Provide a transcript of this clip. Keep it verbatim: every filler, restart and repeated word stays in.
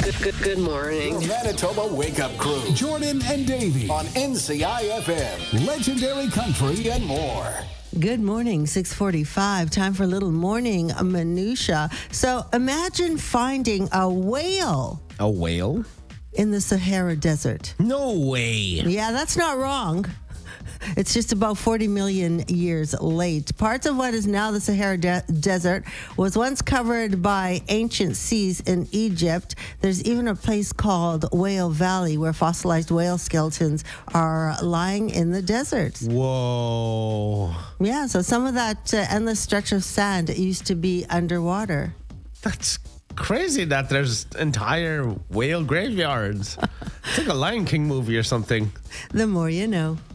Good, good morning. The Manitoba Wake Up Crew. Jordan and Davey On N C I F M. Legendary Country and more. Good morning, six forty-five. Time for a little morning minutia. So imagine finding a whale A whale? in the Sahara Desert. No way. Yeah, that's not wrong. It's just about forty million years late. Parts of what is now the Sahara de- Desert was once covered by ancient seas in Egypt. There's even a place called Whale Valley where fossilized whale skeletons are lying in the desert. Whoa. Yeah, so some of that uh, endless stretch of sand used to be underwater. That's crazy that there's entire whale graveyards. It's like a Lion King movie or something. The more you know.